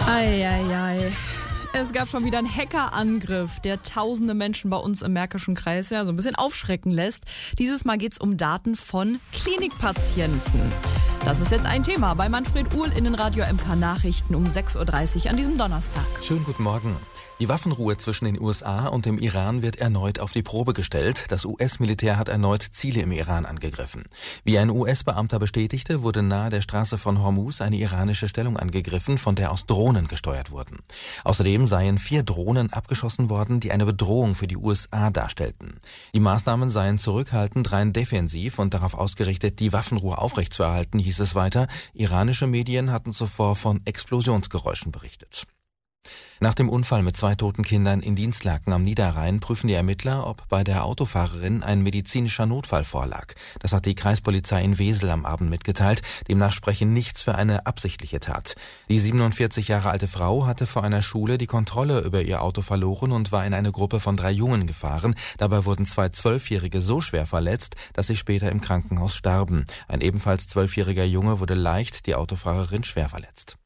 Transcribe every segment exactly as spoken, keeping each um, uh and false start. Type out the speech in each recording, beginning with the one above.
Eieiei. Es gab schon wieder einen Hackerangriff, der tausende Menschen bei uns im Märkischen Kreis ja so ein bisschen aufschrecken lässt. Dieses Mal geht es um Daten von Klinikpatienten. Das ist jetzt ein Thema bei Manfred Uhl in den Radio M K Nachrichten um sechs Uhr dreißig an diesem Donnerstag. Schönen guten Morgen. Die Waffenruhe zwischen den U S A und dem Iran wird erneut auf die Probe gestellt. Das U S-Militär hat erneut Ziele im Iran angegriffen. Wie ein U S-Beamter bestätigte, wurde nahe der Straße von Hormuz eine iranische Stellung angegriffen, von der aus Drohnen gesteuert wurden. Außerdem seien vier Drohnen abgeschossen worden, die eine Bedrohung für die U S A darstellten. Die Maßnahmen seien zurückhaltend, rein defensiv und darauf ausgerichtet, die Waffenruhe aufrechtzuerhalten, hieß es weiter. Iranische Medien hatten zuvor von Explosionsgeräuschen berichtet. Nach dem Unfall mit zwei toten Kindern in Dinslaken am Niederrhein prüfen die Ermittler, ob bei der Autofahrerin ein medizinischer Notfall vorlag. Das hat die Kreispolizei in Wesel am Abend mitgeteilt. Demnach spreche nichts für eine absichtliche Tat. Die siebenundvierzig Jahre alte Frau hatte vor einer Schule die Kontrolle über ihr Auto verloren und war in eine Gruppe von drei Jungen gefahren. Dabei wurden zwei Zwölfjährige so schwer verletzt, dass sie später im Krankenhaus starben. Ein ebenfalls zwölfjähriger Junge wurde leicht, die Autofahrerin schwer verletzt.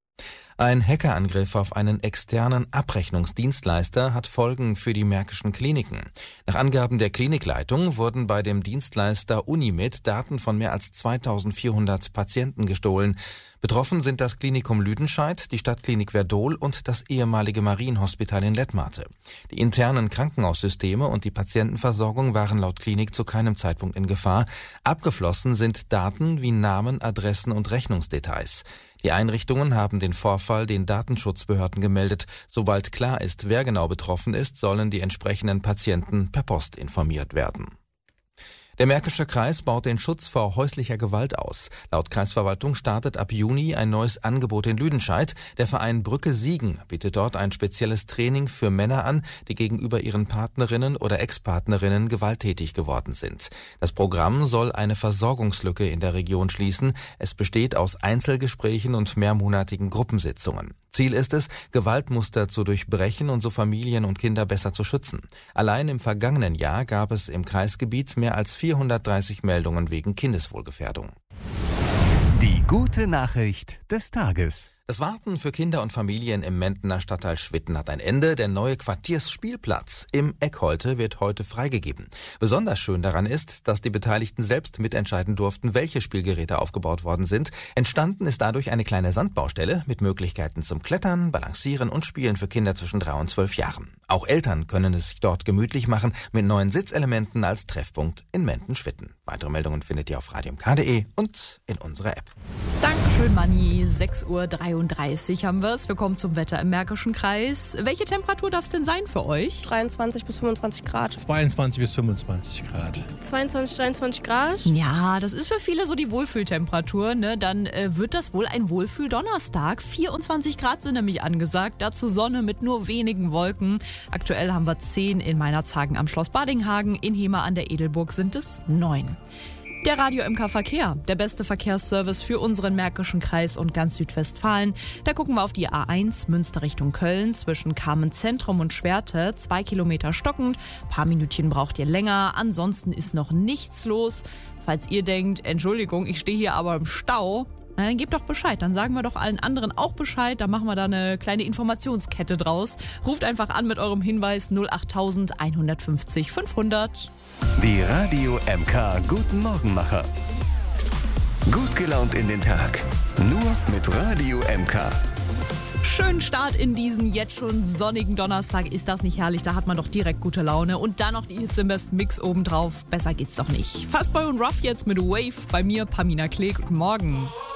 Ein Hackerangriff auf einen externen Abrechnungsdienstleister hat Folgen für die märkischen Kliniken. Nach Angaben der Klinikleitung wurden bei dem Dienstleister Unimed Daten von mehr als zweitausendvierhundert Patienten gestohlen. Betroffen sind das Klinikum Lüdenscheid, die Stadtklinik Verdol und das ehemalige Marienhospital in Lettmate. Die internen Krankenhaussysteme und die Patientenversorgung waren laut Klinik zu keinem Zeitpunkt in Gefahr. Abgeflossen sind Daten wie Namen, Adressen und Rechnungsdetails. Die Einrichtungen haben den Vorfall den Datenschutzbehörden gemeldet. Sobald klar ist, wer genau betroffen ist, sollen die entsprechenden Patienten per Post informiert werden. Der Märkische Kreis baut den Schutz vor häuslicher Gewalt aus. Laut Kreisverwaltung startet ab Juni ein neues Angebot in Lüdenscheid. Der Verein Brücke Siegen bietet dort ein spezielles Training für Männer an, die gegenüber ihren Partnerinnen oder Ex-Partnerinnen gewalttätig geworden sind. Das Programm soll eine Versorgungslücke in der Region schließen. Es besteht aus Einzelgesprächen und mehrmonatigen Gruppensitzungen. Ziel ist es, Gewaltmuster zu durchbrechen und so Familien und Kinder besser zu schützen. Allein im vergangenen Jahr gab es im Kreisgebiet mehr als vierhundertdreißig Meldungen wegen Kindeswohlgefährdung. Die gute Nachricht des Tages. Das Warten für Kinder und Familien im Mentener Stadtteil Schwitten hat ein Ende. Der neue Quartiersspielplatz im Eckholte wird heute freigegeben. Besonders schön daran ist, dass die Beteiligten selbst mitentscheiden durften, welche Spielgeräte aufgebaut worden sind. Entstanden ist dadurch eine kleine Sandbaustelle mit Möglichkeiten zum Klettern, Balancieren und Spielen für Kinder zwischen drei und zwölf Jahren. Auch Eltern können es sich dort gemütlich machen mit neuen Sitzelementen als Treffpunkt in Menten-Schwitten. Weitere Meldungen findet ihr auf radio m k punkt d e und in unserer App. Dankeschön, Manni. sechs Uhr dreiunddreißig haben wir es. Wir kommen zum Wetter im Märkischen Kreis. Welche Temperatur darf es denn sein für euch? dreiundzwanzig bis fünfundzwanzig Grad. zweiundzwanzig bis fünfundzwanzig Grad. zweiundzwanzig, dreiundzwanzig Grad. Ja, das ist für viele so die Wohlfühltemperatur. Ne? Dann äh, wird das wohl ein Wohlfühl-Donnerstag. vierundzwanzig Grad sind nämlich angesagt. Dazu Sonne mit nur wenigen Wolken. Aktuell haben wir zehn in Meinerzhagen am Schloss Badinghagen. In Hemer an der Edelburg sind es neun. Der Radio M K Verkehr, der beste Verkehrsservice für unseren Märkischen Kreis und ganz Südwestfalen. Da gucken wir auf die A eins Münster Richtung Köln zwischen Kamen Zentrum und Schwerte. Zwei Kilometer stockend, paar Minütchen braucht ihr länger. Ansonsten ist noch nichts los. Falls ihr denkt, Entschuldigung, ich stehe hier aber im Stau, na, dann gebt doch Bescheid. Dann sagen wir doch allen anderen auch Bescheid. Dann machen wir da eine kleine Informationskette draus. Ruft einfach an mit eurem Hinweis null acht null null eins fünf null fünfhundert. Die Radio M K Guten Morgenmacher. Gut gelaunt in den Tag. Nur mit Radio M K. Schönen Start in diesen jetzt schon sonnigen Donnerstag. Ist das nicht herrlich? Da hat man doch direkt gute Laune. Und dann noch die Hits im besten Mix obendrauf. Besser geht's doch nicht. Fastboy und Ruff jetzt mit Wave. Bei mir Pamina Klee. Guten Morgen.